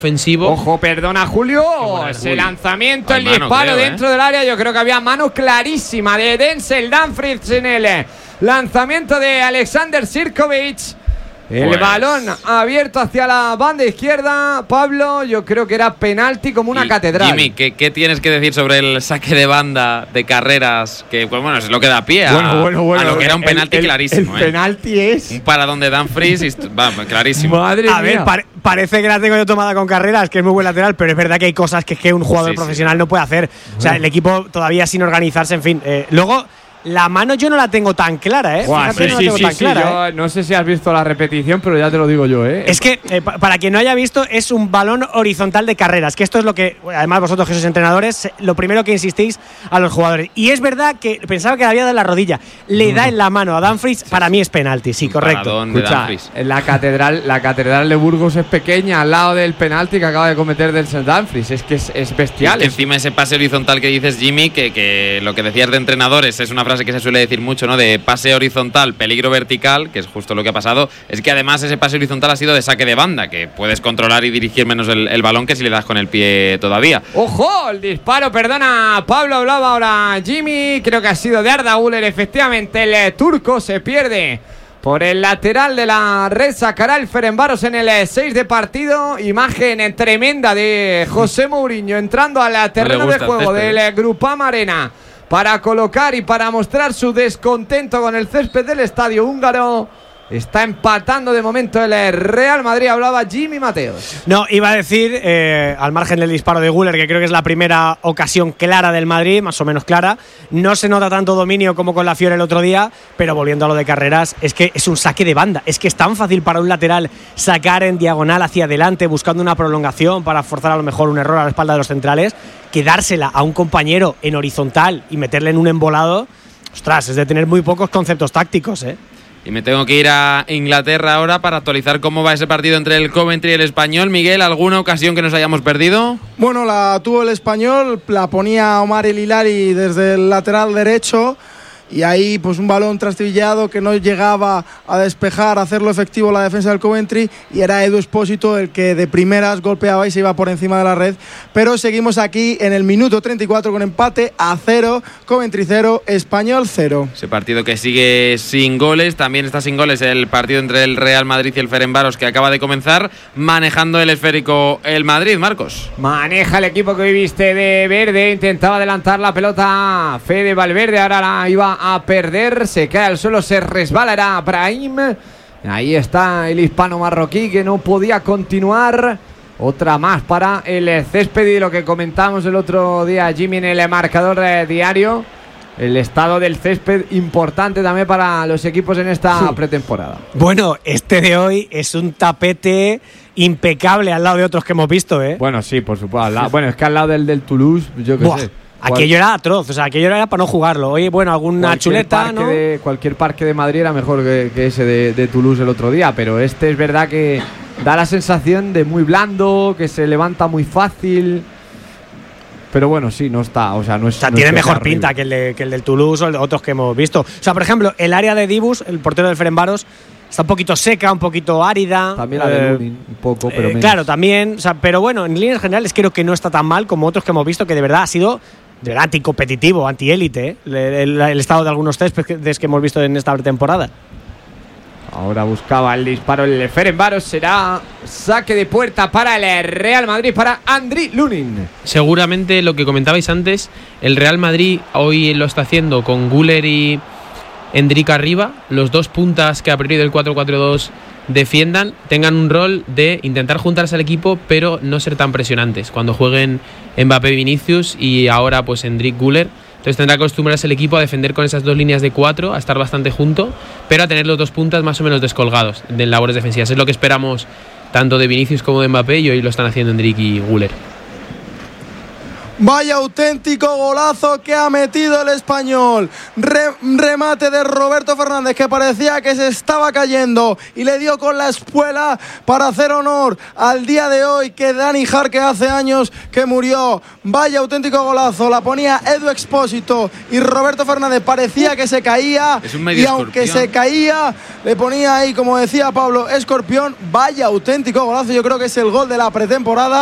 ofensivo. Ojo, perdona Julio. Ese lanzamiento, el disparo dentro del área. Yo creo que había mano clarísima de Denzel Dumfries en el lanzamiento de Alexander Sirkovic. El balón abierto hacia la banda izquierda. Pablo, yo creo que era penalti como una catedral. Jimmy, ¿qué tienes que decir sobre el saque de banda de Carreras? Que pues, bueno, es lo que da pie a lo que era un penalti clarísimo. El penalti es un paradón de Dumfries y clarísimo. Madre mía. A ver, parece que la tengo yo tomada con Carreras, que es muy buen lateral, pero es verdad que hay cosas que un jugador profesional no puede hacer. O sea, el equipo todavía sin organizarse, en fin. Luego, la mano yo no la tengo tan clara, ¿eh? Yo no sé si has visto la repetición, pero ya te lo digo yo, ¿eh? Es que, para quien no haya visto, es un balón horizontal de Carreras, que esto es lo que, además vosotros que sois entrenadores, lo primero que insistís a los jugadores. Y es verdad que pensaba que le había dado en la rodilla. Le da en la mano a Dumfries, para mí es penalti, sí, correcto. Escucha, la catedral de Burgos es pequeña al lado del penalti que acaba de cometer Denzel Dumfries. Es que es bestial. Es que encima ese pase horizontal que dices, Jimmy, que lo que decías de entrenadores es una frase que se suele decir mucho, ¿no? De pase horizontal, peligro vertical, que es justo lo que ha pasado. Es que además ese pase horizontal ha sido de saque de banda, que puedes controlar y dirigir menos el balón que si le das con el pie todavía. ¡Ojo! El disparo, perdona, Pablo hablaba ahora Jimmy, creo que ha sido de Arda Güler, efectivamente el turco se pierde por el lateral de la red, sacará el Ferencváros en el 6 de partido. Imagen tremenda de José Mourinho entrando al terreno de juego del Groupama Arena para colocar y para mostrar su descontento con el césped del estadio húngaro. Está empatando de momento el Real Madrid. Hablaba Jimmy Mateos. No, iba a decir, al margen del disparo de Güler, que creo que es la primera ocasión clara del Madrid, más o menos clara. No se nota tanto dominio como con la Fiore el otro día, pero volviendo a lo de Carreras, es que es un saque de banda. Es que es tan fácil para un lateral sacar en diagonal hacia adelante, buscando una prolongación para forzar a lo mejor un error a la espalda de los centrales, que dársela a un compañero en horizontal y meterle en un embolado. Ostras, es de tener muy pocos conceptos tácticos, ¿eh? Y me tengo que ir a Inglaterra ahora para actualizar cómo va ese partido entre el Coventry y el Español. Miguel, ¿alguna ocasión que nos hayamos perdido? Bueno, la tuvo el Español, la ponía Omar El Hilali desde el lateral derecho. Y ahí pues un balón trastabillado que no llegaba a despejar, a hacerlo efectivo la defensa del Coventry, y era Edu Espósito el que de primeras golpeaba y se iba por encima de la red. Pero seguimos aquí en el minuto 34 con empate a 0, Coventry 0, Español 0. Ese partido que sigue sin goles, también está sin goles el partido entre el Real Madrid y el Ferencváros que acaba de comenzar, manejando el esférico el Madrid, Marcos. Maneja el equipo que hoy viste de verde, intentaba adelantar la pelota Fede Valverde, ahora la iba a perder, se cae al suelo, se resbala, era Brahim. Ahí está el hispano marroquí que no podía continuar. Otra más para el césped, y lo que comentamos el otro día, Jimmy, en el marcador diario, el estado del césped importante también para los equipos en esta pretemporada. Bueno, este de hoy es un tapete impecable al lado de otros que hemos visto, ¿eh? Bueno, sí, por supuesto. Bueno, es que al lado del Toulouse, yo qué sé. Aquello era atroz, o sea, aquello era para no jugarlo. Oye, bueno, alguna chuleta, ¿no? Cualquier parque de Madrid era mejor que ese de Toulouse el otro día, pero este es verdad que da la sensación de muy blando, que se levanta muy fácil. Pero bueno, sí, no está, o sea, no es. O sea, tiene mejor pinta que el del Toulouse o el de otros que hemos visto. O sea, por ejemplo, el área de Dibus, el portero del Ferencváros, está un poquito seca, un poquito árida. También la de Lunin, un poco, pero menos. Claro, también, o sea, pero bueno, en líneas generales creo que no está tan mal como otros que hemos visto, que de verdad ha sido anticompetitivo, antiélite, el estado de algunos céspedes que hemos visto en esta temporada. Ahora buscaba el disparo el Ferencváros, será saque de puerta para el Real Madrid, para Andriy Lunin. Seguramente lo que comentabais antes, el Real Madrid hoy lo está haciendo con Güler y Endrick arriba, los dos puntas que a priori del 4-4-2 defiendan, tengan un rol de intentar juntarse al equipo, pero no ser tan presionantes cuando jueguen Mbappé, Vinicius y ahora pues Endrick, Güler. Entonces tendrá que acostumbrarse el equipo a defender con esas dos líneas de 4, a estar bastante junto, pero a tener los dos puntas más o menos descolgados de labores defensivas. Es lo que esperamos tanto de Vinicius como de Mbappé, y hoy lo están haciendo Endrick y Güler. Vaya auténtico golazo que ha metido el Español. Remate de Roberto Fernández que parecía que se estaba cayendo y le dio con la espuela para hacer honor al día de hoy que Dani Jarque hace años que murió. Vaya auténtico golazo. La ponía Edu Expósito y Roberto Fernández parecía que se caía. Es un medio y aunque escorpión. se caía, le ponía ahí, como decía Pablo, escorpión. Vaya auténtico golazo. Yo creo que es el gol de la pretemporada.